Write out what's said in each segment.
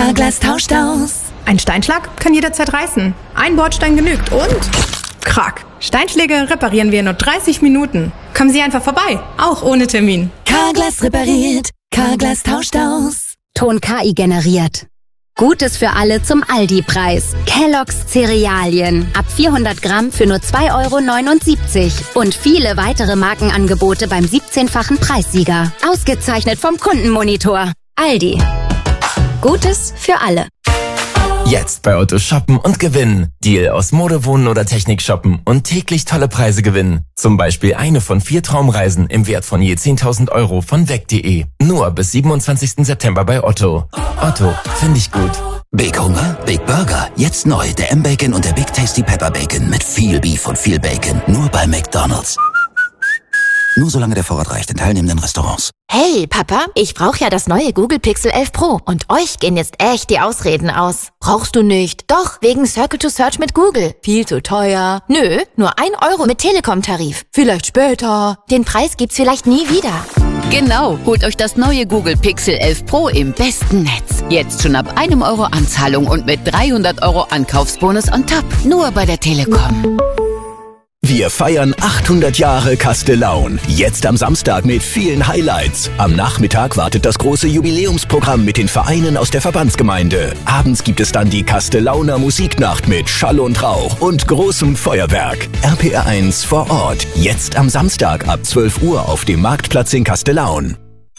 Carglass tauscht aus. Ein Steinschlag kann jederzeit reißen. Ein Bordstein genügt und... Krack. Steinschläge reparieren wir in nur 30 Minuten. Kommen Sie einfach vorbei, auch ohne Termin. Carglass repariert. Carglass tauscht aus. Ton KI generiert. Gutes für alle zum Aldi-Preis. Kellogg's Cerealien. Ab 400 Gramm für nur 2,79 € Und viele weitere Markenangebote beim 17-fachen Preissieger. Ausgezeichnet vom Kundenmonitor. Aldi. Gutes für alle. Jetzt bei Otto shoppen und gewinnen. Deal aus Mode, Wohnen oder Technik shoppen und täglich tolle Preise gewinnen. Zum Beispiel eine von 4 Traumreisen im Wert von je 10.000 € von weg.de. Nur bis 27. September bei Otto. Otto, finde ich gut. Big Hunger, Big Burger. Jetzt neu, der M-Bacon und der Big Tasty Pepper Bacon mit viel Beef und viel Bacon. Nur bei McDonald's. Nur solange der Vorrat reicht in teilnehmenden Restaurants. Hey, Papa, ich brauche ja das neue Google Pixel 11 Pro. Und euch gehen jetzt echt die Ausreden aus. Brauchst du nicht. Doch, wegen Circle to Search mit Google. Viel zu teuer. Nö, nur 1 € mit Telekom-Tarif. Vielleicht später. Den Preis gibt's vielleicht nie wieder. Genau, holt euch das neue Google Pixel 11 Pro im besten Netz. Jetzt schon ab 1 € Anzahlung und mit 300 € Ankaufsbonus on top. Nur bei der Telekom. Wir feiern 800 Jahre Castellaun. Jetzt am Samstag mit vielen Highlights. Am Nachmittag wartet das große Jubiläumsprogramm mit den Vereinen aus der Verbandsgemeinde. Abends gibt es dann die Castellauner Musiknacht mit Schall und Rauch und großem Feuerwerk. RPR1 vor Ort. Jetzt am Samstag ab 12 Uhr auf dem Marktplatz in Castellaun.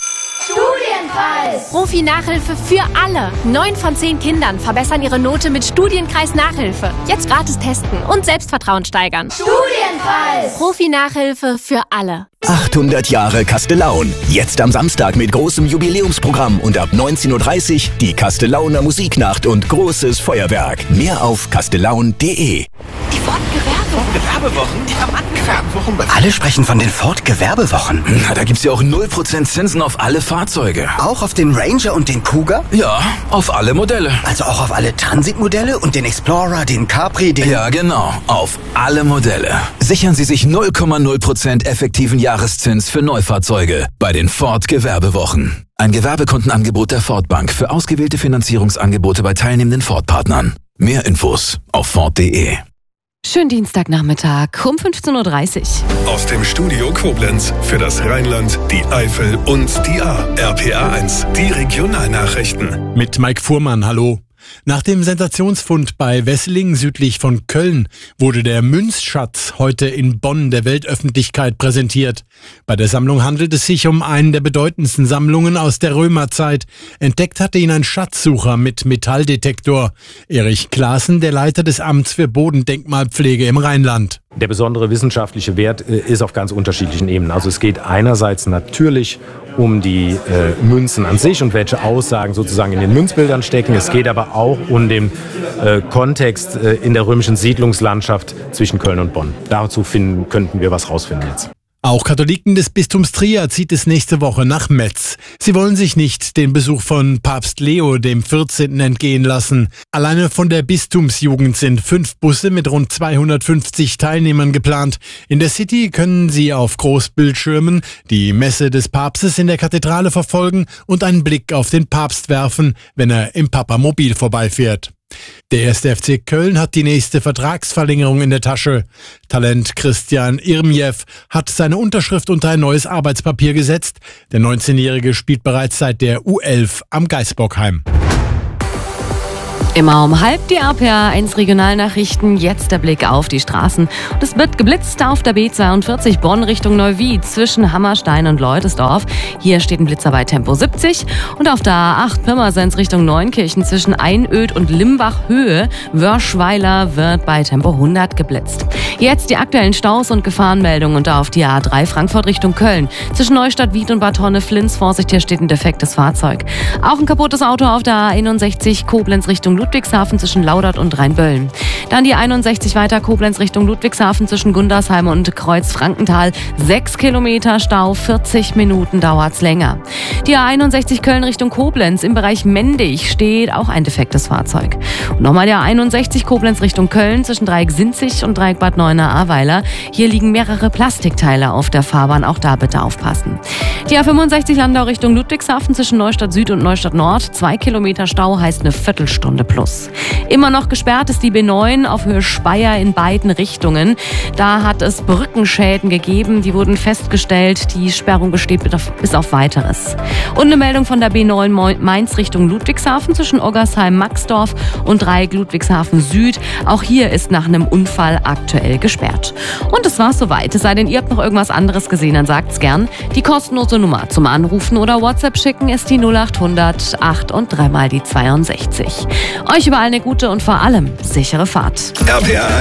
Profi-Nachhilfe für alle. 9 von 10 Kindern verbessern ihre Note mit Studienkreis-Nachhilfe. Jetzt gratis testen und Selbstvertrauen steigern. Studienkreis! Profi-Nachhilfe für alle. 800 Jahre Castellaun. Jetzt am Samstag mit großem Jubiläumsprogramm und ab 19:30 Uhr die Castellauner Musiknacht und großes Feuerwerk. Mehr auf castellaun.de. Die Ford-Gewerbewochen? Diamanten-Gewerbewochen. Alle sprechen von den Ford-Gewerbewochen. Na, da gibt's ja auch 0% Zinsen auf alle Fahrzeuge. Auch auf den Ranger und den Cougar? Ja, auf alle Modelle. Also auch auf alle Transit-Modelle und den Explorer, den Capri, den... Ja, genau. Auf alle Modelle. Sichern Sie sich 0,0% effektiven Jahreszins für Neufahrzeuge bei den Ford-Gewerbewochen. Ein Gewerbekundenangebot der Ford Bank für ausgewählte Finanzierungsangebote bei teilnehmenden Ford-Partnern. Mehr Infos auf Ford.de. Schönen Dienstagnachmittag um 15:30 Uhr. Aus dem Studio Koblenz für das Rheinland, die Eifel und die Ahr. RPA1, die Regionalnachrichten. Mit Mike Fuhrmann, hallo. Nach dem Sensationsfund bei Wesseling südlich von Köln wurde der Münzschatz heute in Bonn der Weltöffentlichkeit präsentiert. Bei der Sammlung handelt es sich um einen der bedeutendsten Sammlungen aus der Römerzeit. Entdeckt hatte ihn ein Schatzsucher mit Metalldetektor. Erich Klaassen, der Leiter des Amts für Bodendenkmalpflege im Rheinland. Der besondere wissenschaftliche Wert ist auf ganz unterschiedlichen Ebenen. Also es geht einerseits natürlich um die Münzen an sich und welche Aussagen sozusagen in den Münzbildern stecken. Es geht aber auch um den Kontext in der römischen Siedlungslandschaft zwischen Köln und Bonn. Dazu könnten wir was rausfinden jetzt. Auch Katholiken des Bistums Trier zieht es nächste Woche nach Metz. Sie wollen sich nicht den Besuch von Papst Leo dem 14. entgehen lassen. Alleine von der Bistumsjugend sind 5 Busse mit rund 250 Teilnehmern geplant. In der City können sie auf Großbildschirmen die Messe des Papstes in der Kathedrale verfolgen und einen Blick auf den Papst werfen, wenn er im Papamobil vorbeifährt. Der 1. FC Köln hat die nächste Vertragsverlängerung in der Tasche. Talent Christian Irmjew hat seine Unterschrift unter ein neues Arbeitspapier gesetzt. Der 19-Jährige spielt bereits seit der U11 am Geisbockheim. Immer um halb die RPA1 Regionalnachrichten. Jetzt der Blick auf die Straßen. Und es wird geblitzt auf der B42 Bonn Richtung Neuwied zwischen Hammerstein und Leutesdorf. Hier steht ein Blitzer bei Tempo 70. Und auf der A8 Pirmasens Richtung Neunkirchen zwischen Einöd und Limbach Höhe Wörschweiler wird bei Tempo 100 geblitzt. Jetzt die aktuellen Staus und Gefahrenmeldungen und auf die A3 Frankfurt Richtung Köln. Zwischen Neustadt Wied und Bad Honnef-Flins. Vorsicht, hier steht ein defektes Fahrzeug. Auch ein kaputtes Auto auf der A61 Koblenz Richtung Ludwigshafen zwischen Laudert und Rheinböllen. Dann die 61 weiter Koblenz Richtung Ludwigshafen zwischen Gundersheim und Kreuz-Frankenthal. 6 Kilometer Stau, 40 Minuten dauert's länger. Die A61 Köln Richtung Koblenz im Bereich Mendig steht auch ein defektes Fahrzeug. Und nochmal der A61 Koblenz Richtung Köln zwischen Dreieck Sinzig und Dreieck Bad Neuenahr-Ahrweiler. Hier liegen mehrere Plastikteile auf der Fahrbahn, auch da bitte aufpassen. Die A65 Landau Richtung Ludwigshafen zwischen Neustadt Süd und Neustadt Nord. 2 Kilometer Stau heißt eine Viertelstunde plus. Immer noch gesperrt ist die B9 auf Höhe Speyer in beiden Richtungen. Da hat es Brückenschäden gegeben, die wurden festgestellt. Die Sperrung besteht bis auf Weiteres. Und eine Meldung von der B9 Mainz Richtung Ludwigshafen zwischen Oggersheim-Maxdorf und Dreieck Ludwigshafen Süd. Auch hier ist nach einem Unfall aktuell gesperrt. Und das war's soweit. Es sei denn, ihr habt noch irgendwas anderes gesehen, dann sagt's gern. Die kostenlose Nummer zum Anrufen oder WhatsApp schicken ist die 0800 8 und 3 mal die 62. Euch überall eine gute und vor allem sichere Fahrt. RPA